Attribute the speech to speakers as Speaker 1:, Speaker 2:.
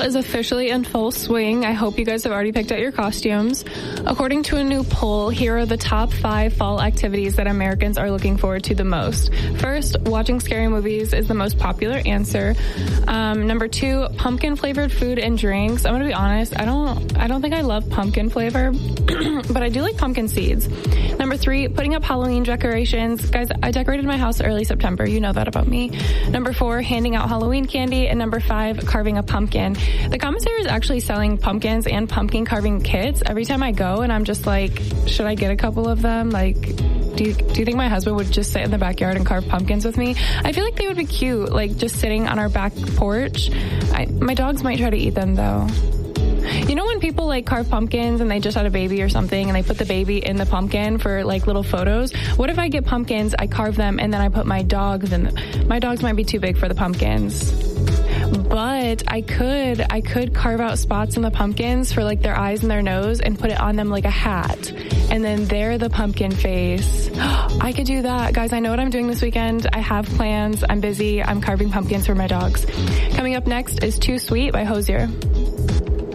Speaker 1: is officially in full swing. I hope you guys have already picked out your costumes. According to a new poll, here are the top 5 fall activities that Americans are looking forward to the most. First, watching scary movies is the most popular answer. Number 2, pumpkin-flavored food and drinks. I'm going to be honest, I don't think I love pumpkin flavor, but I do like pumpkin seeds. Number 3, putting up Halloween decorations. Guys, I decorated my house early September. You know that about me. Number 4, handing out Halloween candy. And number 5, carving a pumpkin. The commissary is actually selling pumpkins and pumpkin carving kits every time I go, and I'm just like, should I get a couple of them? Like, do you think my husband would just sit in the backyard and carve pumpkins with me? I feel like they would be cute, like just sitting on our back porch. My dogs might try to eat them though. You know when people like carve pumpkins and they just had a baby or something and they put the baby in the pumpkin for like little photos? What if I get pumpkins, I carve them, and then I put my dogs in? My dogs might be too big for the pumpkins. But I could carve out spots in the pumpkins for like their eyes and their nose and put it on them like a hat. And then they're the pumpkin face. I could do that. Guys, I know what I'm doing this weekend. I have plans. I'm busy. I'm carving pumpkins for my dogs. Coming up next is Too Sweet by Hozier.